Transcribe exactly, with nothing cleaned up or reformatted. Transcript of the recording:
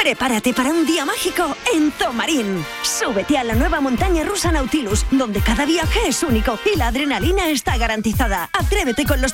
Prepárate para un día mágico en Zomarín. Súbete a la nueva montaña rusa Nautilus, donde cada viaje es único y la adrenalina está garantizada. Atrévete con los